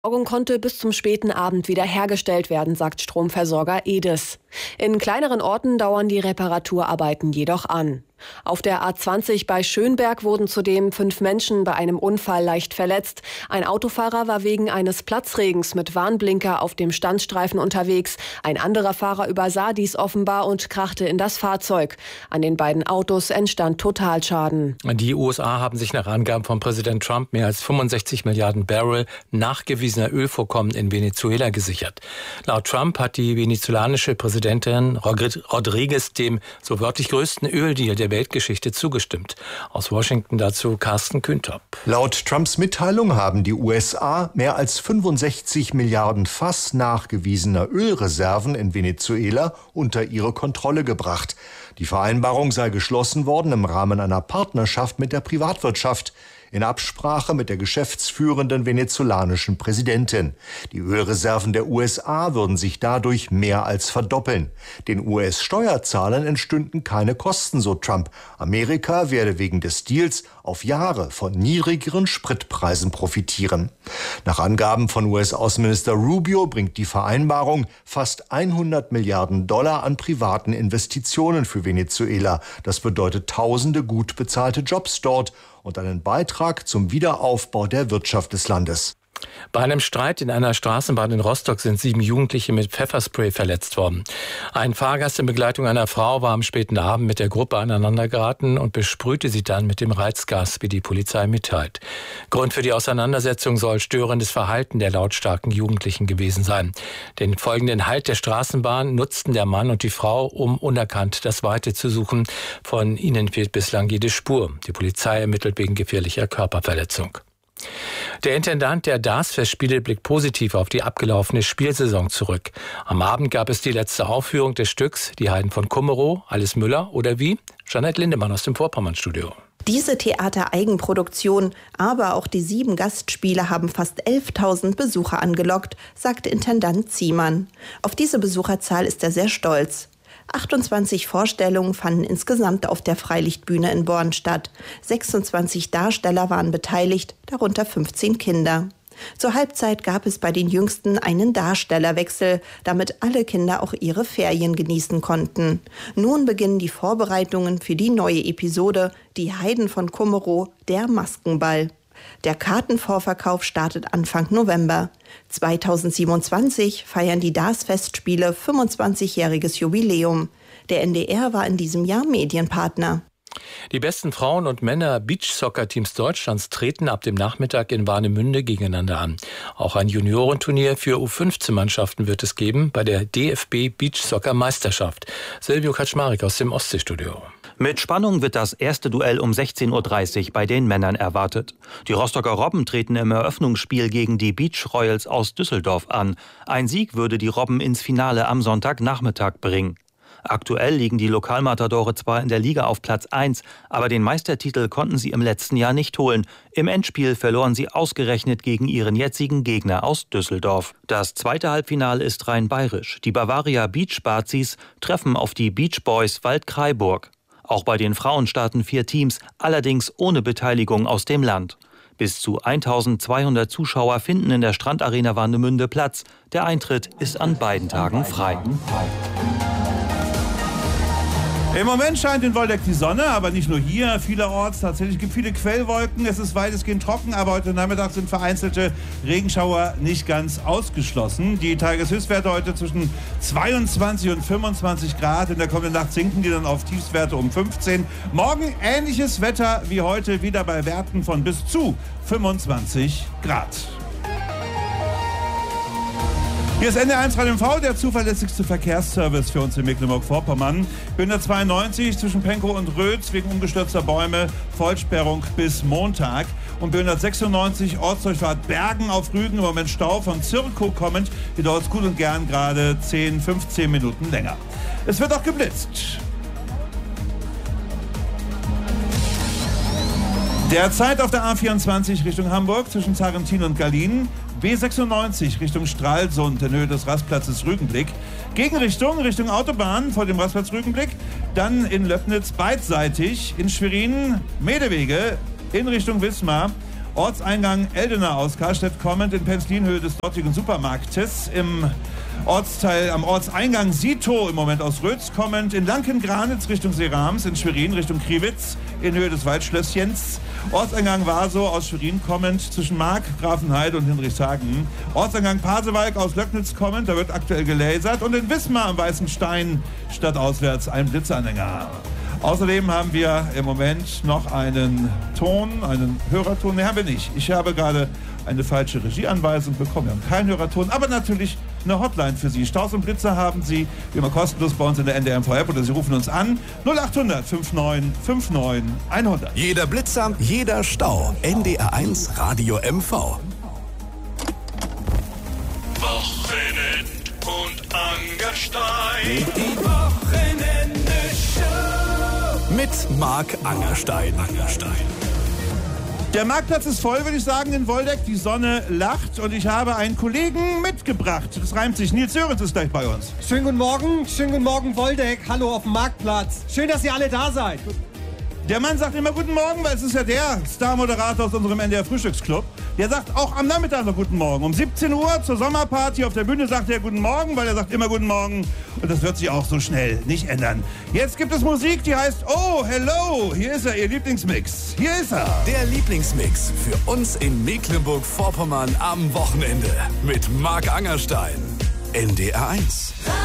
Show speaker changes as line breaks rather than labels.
Die Versorgung konnte bis zum späten Abend wieder hergestellt werden, sagt Stromversorger EDES. In kleineren Orten dauern die Reparaturarbeiten jedoch an. Auf der A20 bei Schönberg wurden zudem 5 Menschen bei einem Unfall leicht verletzt. Ein Autofahrer war wegen eines Platzregens mit Warnblinker auf dem Standstreifen unterwegs. Ein anderer Fahrer übersah dies offenbar und krachte in das Fahrzeug. An den beiden Autos entstand Totalschaden.
Die USA haben sich nach Angaben von Präsident Trump mehr als 65 Milliarden Barrel nachgewiesener Ölvorkommen in Venezuela gesichert. Laut Trump hat die venezolanische Präsidentin Rodriguez dem so wörtlich größten Öldeal der Weltgeschichte zugestimmt. Aus Washington dazu Carsten Küntop.
Laut Trumps Mitteilung haben die USA mehr als 65 Milliarden Fass nachgewiesener Ölreserven in Venezuela unter ihre Kontrolle gebracht. Die Vereinbarung sei geschlossen worden im Rahmen einer Partnerschaft mit der Privatwirtschaft, in Absprache mit der geschäftsführenden venezolanischen Präsidentin. Die Ölreserven der USA würden sich dadurch mehr als verdoppeln. Den US-Steuerzahlern entstünden keine Kosten, so Trump. Amerika werde wegen des Deals auf Jahre von niedrigeren Spritpreisen profitieren. Nach Angaben von US-Außenminister Rubio bringt die Vereinbarung fast 100 Milliarden Dollar an privaten Investitionen für Venezuela. Das bedeutet tausende gut bezahlte Jobs dort und einen Beitrag zum Wiederaufbau der Wirtschaft des Landes.
Bei einem Streit in einer Straßenbahn in Rostock sind 7 Jugendliche mit Pfefferspray verletzt worden. Ein Fahrgast in Begleitung einer Frau war am späten Abend mit der Gruppe aneinandergeraten und besprühte sie dann mit dem Reizgas, wie die Polizei mitteilt. Grund für die Auseinandersetzung soll störendes Verhalten der lautstarken Jugendlichen gewesen sein. Den folgenden Halt der Straßenbahn nutzten der Mann und die Frau, um unerkannt das Weite zu suchen. Von ihnen fehlt bislang jede Spur. Die Polizei ermittelt wegen gefährlicher Körperverletzung. Der Intendant der DAS-Festspiele blickt positiv auf die abgelaufene Spielsaison zurück. Am Abend gab es die letzte Aufführung des Stücks Die Heiden von Kummerow, Alice Müller oder wie? Jeanette Lindemann aus dem Vorpommern-Studio.
Diese Theatereigenproduktion, aber auch die 7 Gastspiele haben fast 11.000 Besucher angelockt, sagt Intendant Ziemann. Auf diese Besucherzahl ist er sehr stolz. 28 Vorstellungen fanden insgesamt auf der Freilichtbühne in Born statt. 26 Darsteller waren beteiligt, darunter 15 Kinder. Zur Halbzeit gab es bei den Jüngsten einen Darstellerwechsel, damit alle Kinder auch ihre Ferien genießen konnten. Nun beginnen die Vorbereitungen für die neue Episode Die Heiden von Kummerow, der Maskenball. Der Kartenvorverkauf startet Anfang November. 2027 feiern die DAS-Festspiele 25-jähriges Jubiläum. Der NDR war in diesem Jahr Medienpartner.
Die besten Frauen- und Männer-Beachsoccer-Teams Deutschlands treten ab dem Nachmittag in Warnemünde gegeneinander an. Auch ein Juniorenturnier für U15-Mannschaften wird es geben bei der DFB Beachsoccer-Meisterschaft. Silvio Kaczmarek aus dem Ostseestudio.
Mit Spannung wird das erste Duell um 16.30 Uhr bei den Männern erwartet. Die Rostocker Robben treten im Eröffnungsspiel gegen die Beach Royals aus Düsseldorf an. Ein Sieg würde die Robben ins Finale am Sonntagnachmittag bringen. Aktuell liegen die Lokalmatadore zwar in der Liga auf Platz 1, aber den Meistertitel konnten sie im letzten Jahr nicht holen. Im Endspiel verloren sie ausgerechnet gegen ihren jetzigen Gegner aus Düsseldorf. Das zweite Halbfinale ist rein bayerisch. Die Bavaria Beach Bazis treffen auf die Beach Boys Waldkraiburg. Auch bei den Frauen starten 4 Teams, allerdings ohne Beteiligung aus dem Land. Bis zu 1200 Zuschauer finden in der Strandarena Warnemünde Platz. Der Eintritt ist an beiden Tagen frei.
Im Moment scheint in Woldeck die Sonne, aber nicht nur hier, vielerorts. Tatsächlich gibt es viele Quellwolken, es ist weitestgehend trocken, aber heute Nachmittag sind vereinzelte Regenschauer nicht ganz ausgeschlossen. Die Tageshöchstwerte heute zwischen 22 und 25 Grad. In der kommenden Nacht sinken die dann auf Tiefstwerte um 15. Morgen ähnliches Wetter wie heute, wieder bei Werten von bis zu 25 Grad. Hier ist NDR1 Radio MV, der zuverlässigste Verkehrsservice für uns in Mecklenburg-Vorpommern. B192 zwischen Pankow und Rötz wegen umgestürzter Bäume, Vollsperrung bis Montag. Und B196 Ortsdurchfahrt Bergen auf Rügen, im Moment Stau von Zirkow kommend. Hier dauert es gut und gern gerade 10, 15 Minuten länger. Es wird auch geblitzt. Derzeit auf der A24 Richtung Hamburg zwischen Zarentin und Gallien. B96 Richtung Stralsund in Höhe des Rastplatzes Rügenblick. Gegenrichtung Richtung Autobahn vor dem Rastplatz Rügenblick. Dann in Löbnitz beidseitig. In Schwerin Medewege in Richtung Wismar. Ortseingang Eldener aus Karstedt kommend in Penzlinhöhe des dortigen Supermarktes. Im Ortsteil am Ortseingang Sito im Moment aus Rötz kommend, in Lanken-Granitz Richtung Seerams, in Schwerin Richtung Kriwitz in Höhe des Waldschlösschens. Ortseingang Warsow aus Schwerin kommend zwischen Mark, Grafenheide und Hinrichshagen. Ortseingang Pasewalk aus Löcknitz kommend, da wird aktuell gelasert. Und in Wismar am Weißen Stein stadtauswärts ein Blitzanhänger. Außerdem haben wir im Moment noch einen Hörerton. Ne, haben wir nicht. Ich habe gerade eine falsche Regieanweisung bekommen. Wir haben keinen Hörerton, aber natürlich eine Hotline für Sie. Staus und Blitzer haben Sie wie immer kostenlos bei uns in der NDR-MV-App oder Sie rufen uns an 0800 59 59 100.
Jeder Blitzer, jeder Stau. NDR1 Radio MV.
Wochenend und Angerstein.
Die Wochenende-Show. Mit Marc Angerstein.
Der Marktplatz ist voll, würde ich sagen, in Woldeck. Die Sonne lacht und ich habe einen Kollegen mitgebracht. Das reimt sich. Nils Sörensen ist gleich bei uns.
Schönen guten Morgen, Woldeck. Hallo auf dem Marktplatz. Schön, dass ihr alle da seid.
Der Mann sagt immer guten Morgen, weil es ist ja der Star-Moderator aus unserem NDR-Frühstücksclub. Der sagt auch am Nachmittag noch guten Morgen. Um 17 Uhr zur Sommerparty auf der Bühne sagt er guten Morgen, weil er sagt immer guten Morgen. Und das wird sich auch so schnell nicht ändern. Jetzt gibt es Musik, die heißt Oh, Hello. Hier ist er, Ihr Lieblingsmix. Hier ist er.
Der Lieblingsmix für uns in Mecklenburg-Vorpommern am Wochenende. Mit Marc Angerstein. NDR1.